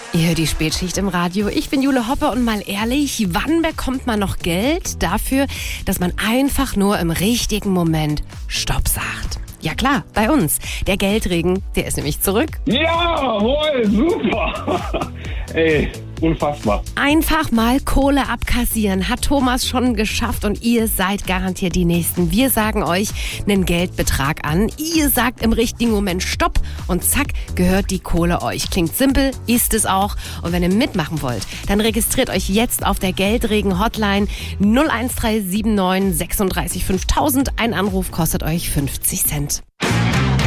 Ihr hört die Spätschicht im Radio. Ich bin Jule Hoppe und mal ehrlich, wann bekommt man noch Geld dafür, dass man einfach nur im richtigen Moment Stopp sagt? Ja klar, bei uns. Der Geldregen, der ist nämlich zurück. Jawohl, super. Ey, unfassbar. Einfach mal Kohle abkassieren, hat Thomas schon geschafft und ihr seid garantiert die Nächsten. Wir sagen euch einen Geldbetrag an. Ihr sagt im richtigen Moment Stopp und zack, gehört die Kohle euch. Klingt simpel, ist es auch. Und wenn ihr mitmachen wollt, dann registriert euch jetzt auf der Geldregen-Hotline 01379 36 5000. Ein Anruf kostet euch 50 Cent.